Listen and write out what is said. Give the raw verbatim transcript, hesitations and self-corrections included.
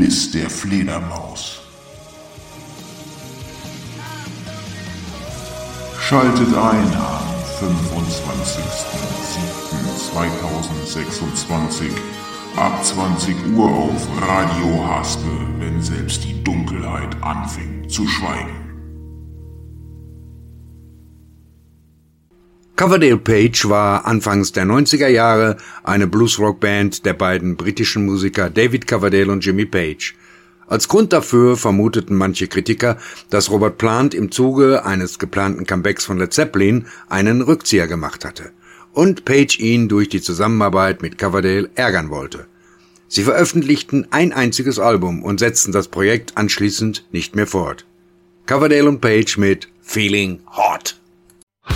Biss der Fledermaus. Schaltet ein am fünfundzwanzigsten siebten zweitausendsechsundzwanzig ab zwanzig Uhr auf Radio Haspe, wenn selbst die Dunkelheit anfängt zu schweigen. Coverdale Page war anfangs der neunziger Jahre eine Bluesrock-Band der beiden britischen Musiker David Coverdale und Jimmy Page. Als Grund dafür vermuteten manche Kritiker, dass Robert Plant im Zuge eines geplanten Comebacks von Led Zeppelin einen Rückzieher gemacht hatte und Page ihn durch die Zusammenarbeit mit Coverdale ärgern wollte. Sie veröffentlichten ein einziges Album und setzten das Projekt anschließend nicht mehr fort. Coverdale und Page mit Feeling Hot.